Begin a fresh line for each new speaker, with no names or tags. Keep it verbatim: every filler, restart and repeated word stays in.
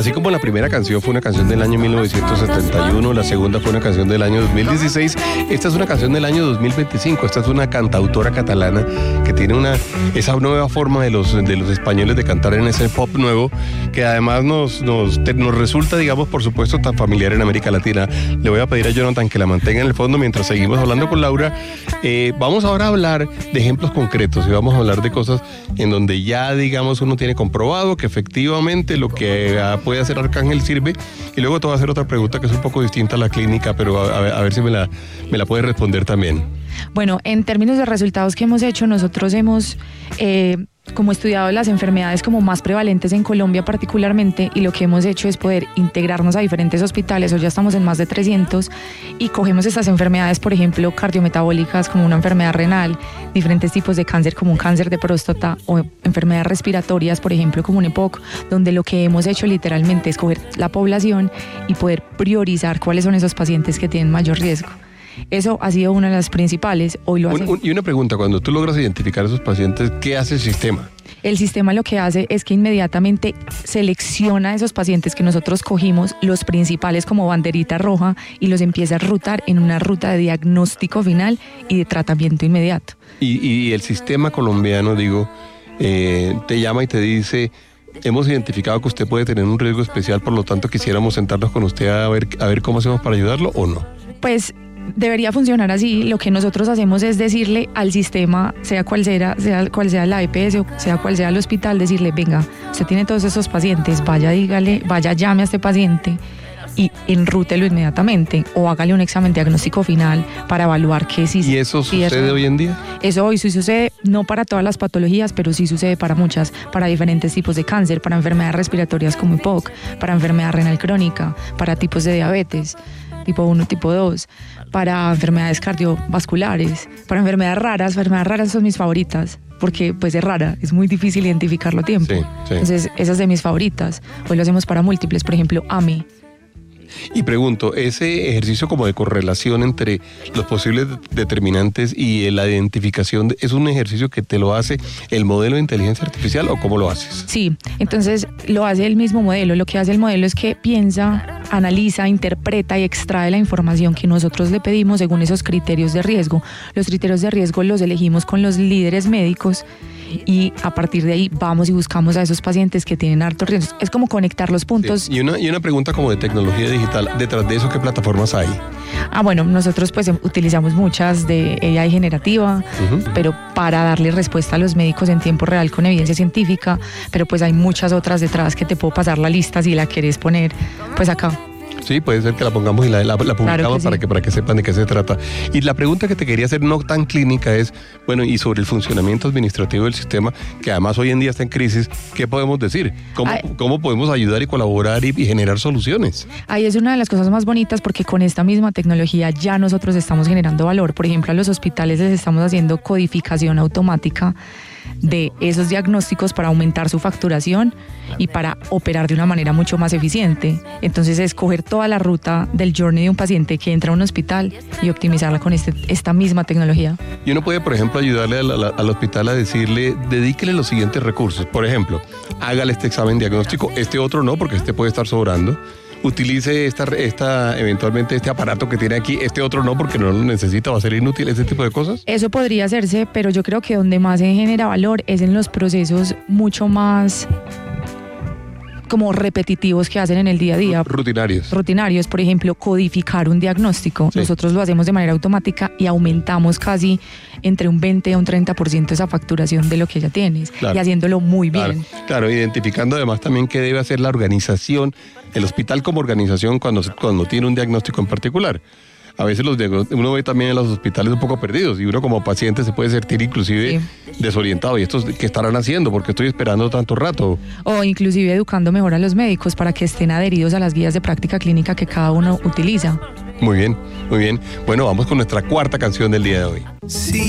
Así como la primera canción fue una canción del año mil novecientos setenta y uno, la segunda fue una canción del año dos mil dieciséis, esta es una canción del año dos mil veinticinco. Esta es una cantautora catalana que tiene una esa nueva forma de los, de los españoles de cantar en ese pop nuevo, que además nos, nos, te, nos resulta, digamos, por supuesto, tan familiar en América Latina. Le voy a pedir a Jonathan que la mantenga en el fondo mientras seguimos hablando con Laura. Eh, vamos ahora a hablar de ejemplos concretos y vamos a hablar de cosas en donde ya, digamos, uno tiene comprobado que efectivamente lo que puede hacer Arcángel sirve. Y luego te voy a hacer otra pregunta que es un poco distinta a la clínica, pero a, a, ver, a ver si me la, me la puedes responder también.
Bueno, en términos de resultados que hemos hecho, nosotros hemos eh, como estudiado las enfermedades como más prevalentes en Colombia particularmente, y lo que hemos hecho es poder integrarnos a diferentes hospitales. Hoy ya estamos en más de trescientos y cogemos estas enfermedades, por ejemplo, cardiometabólicas como una enfermedad renal, diferentes tipos de cáncer como un cáncer de próstata, o enfermedades respiratorias, por ejemplo, como un E P O C, donde lo que hemos hecho literalmente es coger la población y poder priorizar cuáles son esos pacientes que tienen mayor riesgo. Eso ha sido una de las principales. Hoy lo hace.
Un, un, y una pregunta, cuando tú logras identificar a esos pacientes, ¿qué hace el sistema?
El sistema lo que hace es que inmediatamente selecciona a esos pacientes que nosotros cogimos, los principales como banderita roja, y los empieza a rutar en una ruta de diagnóstico final y de tratamiento inmediato.
Y, y el sistema colombiano, digo, eh, te llama y te dice: hemos identificado que usted puede tener un riesgo especial, por lo tanto quisiéramos sentarnos con usted a ver, a ver cómo hacemos para ayudarlo, ¿o no?
Pues debería funcionar así. Lo que nosotros hacemos es decirle al sistema, sea cual sea, sea cual sea la E P S o sea cual sea el hospital, decirle: venga, usted tiene todos esos pacientes, vaya, dígale, vaya, llame a este paciente y enrútelo inmediatamente, o hágale un examen diagnóstico final para evaluar que sí.
¿Y eso
sí,
sucede
eso,
hoy en día?
Eso hoy sí sucede, no para todas las patologías, pero sí sucede para muchas, para diferentes tipos de cáncer, para enfermedades respiratorias como E P O C, para enfermedad renal crónica, para tipos de diabetes, tipo uno, tipo dos, para enfermedades cardiovasculares, para enfermedades raras. Enfermedades raras son mis favoritas, porque pues es rara, es muy difícil identificarlo a tiempo. Sí, sí. Entonces, esas de mis favoritas. Hoy lo hacemos para múltiples, por ejemplo, A M I.
Y pregunto, ese ejercicio como de correlación entre los posibles determinantes y la identificación, ¿es un ejercicio que te lo hace el modelo de inteligencia artificial o cómo lo haces?
Sí, entonces lo hace el mismo modelo. Lo que hace el modelo es que piensa, analiza, interpreta y extrae la información que nosotros le pedimos según esos criterios de riesgo. Los criterios de riesgo los elegimos con los líderes médicos, y a partir de ahí vamos y buscamos a esos pacientes que tienen altos riesgos. Es como conectar los puntos.
Sí. Y, una, y una pregunta como de tecnología digital, detrás de eso, ¿qué plataformas hay?
Ah, bueno, nosotros pues utilizamos muchas de A I generativa, uh-huh. pero para darle respuesta a los médicos en tiempo real con evidencia científica, pero pues hay muchas otras detrás que te puedo pasar la lista si la quieres poner pues acá.
Sí, puede ser que la pongamos y la, la, la publicamos, claro, que para, sí. que, para que sepan de qué se trata. Y la pregunta que te quería hacer, no tan clínica, es, bueno, y sobre el funcionamiento administrativo del sistema, que además hoy en día está en crisis, ¿qué podemos decir? ¿Cómo, cómo podemos ayudar y colaborar y, y generar soluciones?
Ahí es una de las cosas más bonitas, porque con esta misma tecnología ya nosotros estamos generando valor. Por ejemplo, a los hospitales les estamos haciendo codificación automática de esos diagnósticos para aumentar su facturación y para operar de una manera mucho más eficiente. Entonces, escoger toda la ruta del journey de un paciente que entra a un hospital y optimizarla con este, esta misma tecnología.
Y uno puede, por ejemplo, ayudarle a la, al hospital a decirle: dedíquele los siguientes recursos. Por ejemplo, hágale este examen diagnóstico, este otro no, porque este puede estar sobrando. Utilice esta, esta, eventualmente este aparato que tiene aquí, este otro no, porque no lo necesita, va a ser inútil, ese tipo de cosas.
Eso podría hacerse, pero yo creo que donde más se genera valor es en los procesos mucho más como repetitivos que hacen en el día a día.
Rutinarios.
Rutinarios, por ejemplo, codificar un diagnóstico. Sí. Nosotros lo hacemos de manera automática y aumentamos casi entre un veinte a un treinta por ciento esa facturación de lo que ya tienes, claro. y haciéndolo muy bien.
Claro, claro, identificando además también qué debe hacer la organización, el hospital como organización cuando, cuando tiene un diagnóstico en particular. A veces los uno ve también en los hospitales un poco perdidos y uno como paciente se puede sentir inclusive sí. desorientado. ¿Y estos qué estarán haciendo? ¿Por qué estoy esperando tanto rato?
O inclusive educando mejor a los médicos para que estén adheridos a las guías de práctica clínica que cada uno utiliza.
Muy bien, muy bien. Bueno, vamos con nuestra cuarta canción del día de hoy. Sí.